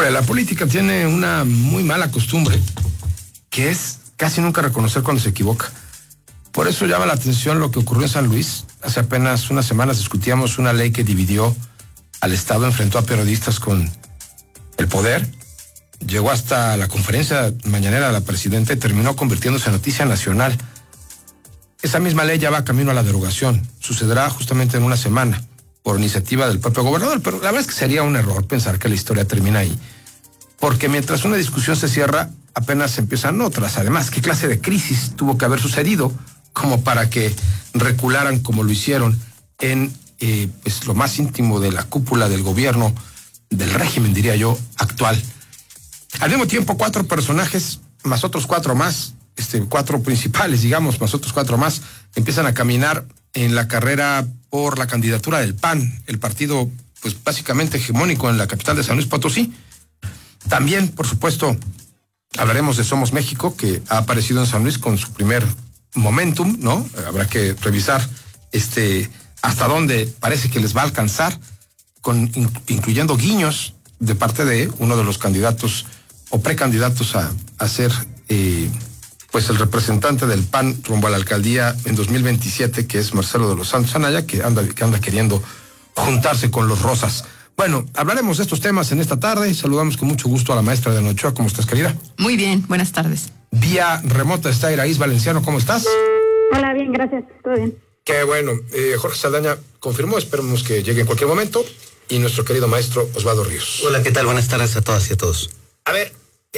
Híjole, la política tiene una muy mala costumbre, que es casi nunca reconocer cuando se equivoca. Por eso llama la atención lo que ocurrió en San Luis. Hace apenas unas semanas discutíamos una ley que dividió al Estado, enfrentó a periodistas con el poder, llegó hasta la conferencia mañanera de la presidenta y terminó convirtiéndose en noticia nacional. Esa misma ley ya va camino a la derogación. Sucederá justamente en una semana, por iniciativa del propio gobernador, pero la verdad es que sería un error pensar que la historia termina ahí. Porque mientras una discusión se cierra, apenas empiezan otras. Además, ¿qué clase de crisis tuvo que haber sucedido como para que recularan como lo hicieron en pues lo más íntimo de la cúpula del gobierno, del régimen, diría yo, actual? Al mismo tiempo, 4 personajes, más otros 4 más, 4 principales, digamos, más otros 4 más, empiezan a caminar en la carrera por la candidatura del PAN, el partido, pues básicamente hegemónico en la capital de San Luis Potosí. También, por supuesto, hablaremos de Somos México, que ha aparecido en San Luis con su primer momentum, ¿no? Habrá que revisar hasta dónde parece que les va a alcanzar, incluyendo guiños de parte de uno de los candidatos o precandidatos a ser pues el representante del PAN rumbo a la alcaldía en 2027, que es Marcelo de los Santos Anaya, que anda queriendo juntarse con los Rosas. Bueno, hablaremos de estos temas en esta tarde. Saludamos con mucho gusto a la maestra de Ochoa. ¿Cómo estás, querida? Muy bien, buenas tardes. Vía remota está Iraíz Valenciano. ¿Cómo estás? Hola, bien, gracias. Todo bien. Qué bueno. Jorge Saldaña confirmó. Esperemos que llegue en cualquier momento. Y nuestro querido maestro Osvaldo Ríos. Hola, ¿qué tal? Buenas tardes a todas y a todos. A ver,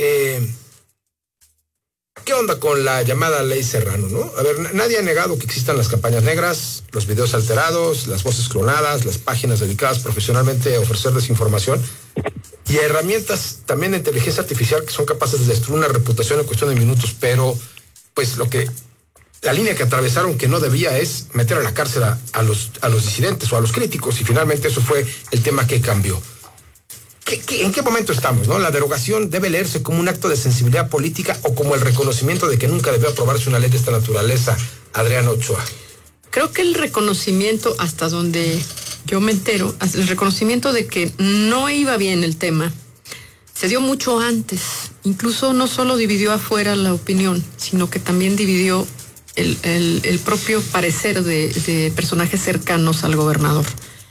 ¿qué onda con la llamada Ley Serrano, no? A ver, nadie ha negado que existan las campañas negras, los videos alterados, las voces clonadas, las páginas dedicadas profesionalmente a ofrecer desinformación y herramientas también de inteligencia artificial que son capaces de destruir una reputación en cuestión de minutos, pero pues la línea que atravesaron que no debía es meter a la cárcel a los disidentes o a los críticos, y finalmente eso fue el tema que cambió. ¿En qué momento estamos, no? ¿La derogación debe leerse como un acto de sensibilidad política o como el reconocimiento de que nunca debió aprobarse una ley de esta naturaleza, Adriana Ochoa? Creo que el reconocimiento, hasta donde yo me entero, el reconocimiento de que no iba bien el tema, se dio mucho antes. Incluso no solo dividió afuera la opinión, sino que también dividió el propio parecer de personajes cercanos al gobernador.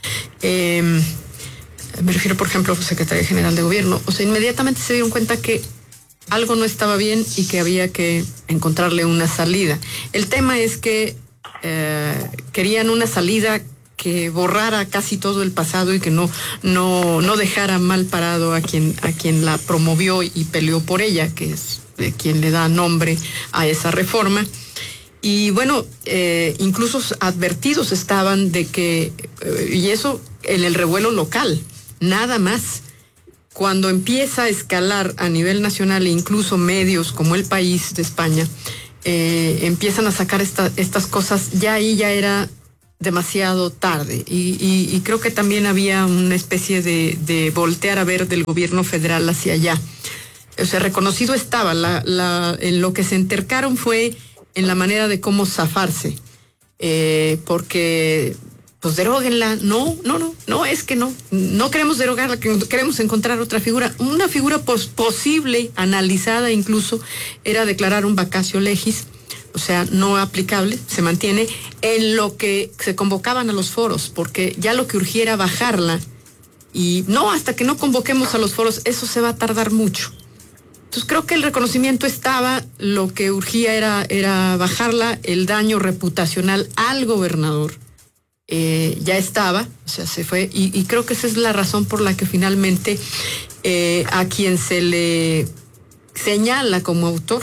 Me refiero, por ejemplo, a la Secretaría General de Gobierno. O sea, inmediatamente se dieron cuenta que algo no estaba bien y que había que encontrarle una salida. El tema es que querían una salida que borrara casi todo el pasado y que no dejara mal parado a quien la promovió y peleó por ella, que es quien le da nombre a esa reforma. Y bueno, incluso advertidos estaban de que, y eso en el revuelo local, nada más. Cuando empieza a escalar a nivel nacional e incluso medios como El País de España, empiezan a sacar estas cosas, ya ahí ya era demasiado tarde. Y creo que también había una especie de voltear a ver del gobierno federal hacia allá. O sea, reconocido estaba. En lo que se entercaron fue en la manera de cómo zafarse. Porque pues deróguenla. No, es que no queremos derogarla, queremos encontrar otra figura. Una figura posible, analizada incluso, era declarar un vacatio legis, o sea, no aplicable, se mantiene, en lo que se convocaban a los foros, porque ya lo que urgía era bajarla, y no, hasta que no convoquemos a los foros, eso se va a tardar mucho. Entonces creo que el reconocimiento estaba, lo que urgía era bajarla, el daño reputacional al gobernador ya estaba, o sea, se fue, y creo que esa es la razón por la que finalmente a quien se le señala como autor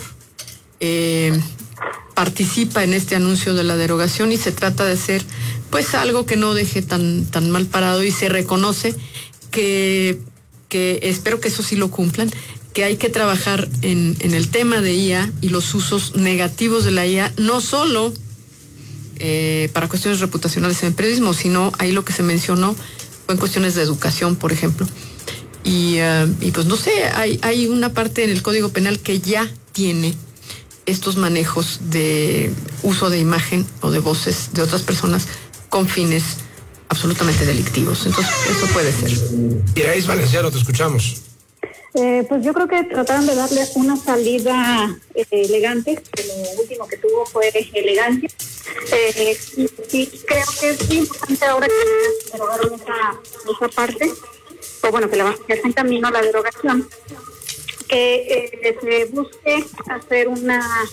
participa en este anuncio de la derogación, y se trata de hacer pues algo que no deje tan mal parado, y se reconoce que espero que eso sí lo cumplan, que hay que trabajar en el tema de IA y los usos negativos de la IA, no solo para cuestiones reputacionales en el periodismo, sino ahí lo que se mencionó fue en cuestiones de educación, por ejemplo. Y pues no sé, hay una parte en el Código Penal que ya tiene estos manejos de uso de imagen o de voces de otras personas con fines absolutamente delictivos. Entonces, eso puede ser. Iraíz Valenciano, te escuchamos. Pues yo creo que trataron de darle una salida elegante, que lo último que tuvo fue elegancia. Y creo que es importante ahora que derogaron esa parte, o bueno, que está en camino la derogación, que se busque hacer un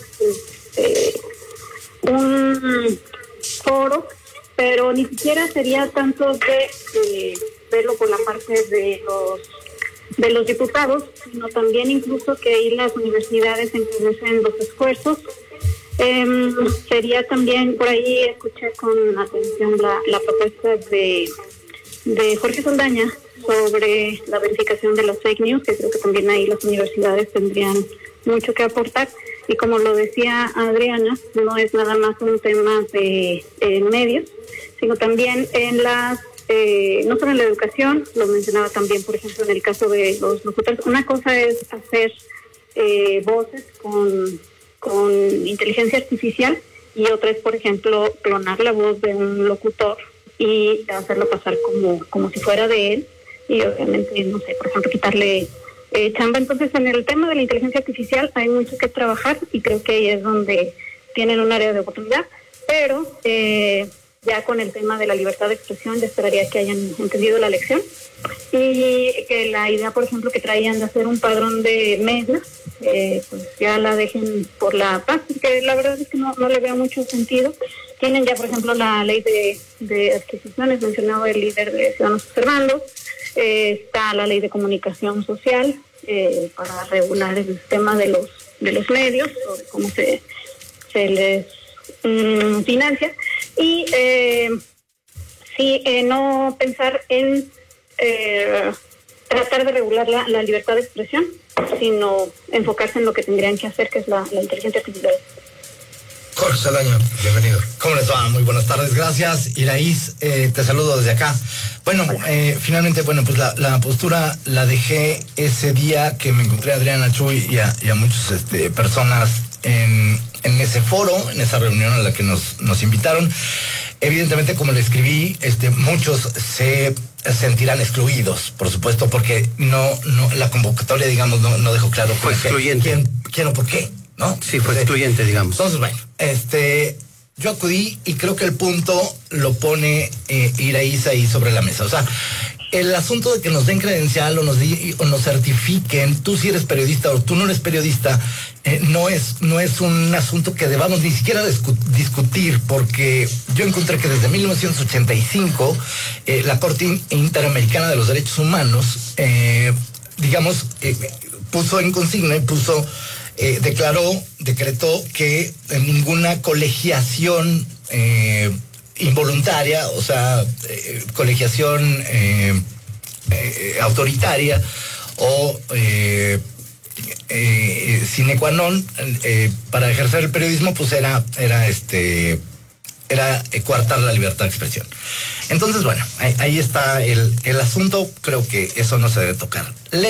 foro, pero ni siquiera sería tanto de verlo por la parte de los diputados, sino también incluso que ahí las universidades encarecen los esfuerzos. Sería también, por ahí escuché con atención la propuesta de Jorge Saldaña sobre la verificación de los fake news, que creo que también ahí las universidades tendrían mucho que aportar. Y como lo decía Adriana, no es nada más un tema de medios, sino también en no solo en la educación, lo mencionaba también, por ejemplo, en el caso de los locutores. Una cosa es hacer voces con inteligencia artificial y otra es, por ejemplo, clonar la voz de un locutor y hacerlo pasar como si fuera de él y obviamente, no sé, por ejemplo, quitarle chamba. Entonces, en el tema de la inteligencia artificial hay mucho que trabajar y creo que ahí es donde tienen un área de oportunidad, pero ya con el tema de la libertad de expresión, ya esperaría que hayan entendido la lección y que la idea, por ejemplo, que traían de hacer un padrón de medios, pues ya la dejen por la paz, porque la verdad es que no le veo mucho sentido. Tienen ya, por ejemplo, la ley de adquisiciones, mencionaba el líder de Ciudadanos Observando, está la ley de comunicación social para regular el tema de los medios, o de cómo se les financia, y no pensar en tratar de regular la libertad de expresión, sino enfocarse en lo que tendrían que hacer, que es la inteligencia artificial. Jorge Saldaña, bienvenido. ¿Cómo les va? Muy buenas tardes, gracias. Iraíz, te saludo desde acá. Bueno, finalmente, pues la postura la dejé ese día que me encontré a Adriana Chuy y a muchas personas en ese foro, en esa reunión a la que nos invitaron. Evidentemente, como le escribí, muchos se sentirán excluidos, por supuesto, porque no la convocatoria, digamos, no dejó claro. Fue excluyente. ¿Quién o por qué? ¿No? Sí, fue excluyente, digamos. Entonces, bueno, yo acudí y creo que el punto lo pone Iraíz ahí sobre la mesa. O sea, el asunto de que nos den credencial o nos certifiquen, tú si eres periodista o tú no eres periodista, no es un asunto que debamos ni siquiera discutir, porque yo encontré que desde 1985 la Corte Interamericana de los Derechos Humanos, puso en consigna y decretó que ninguna colegiación involuntaria, o sea, colegiación autoritaria o sine qua non para ejercer el periodismo, pues era coartar la libertad de expresión. Entonces, bueno, ahí está el asunto. Creo que eso no se debe tocar.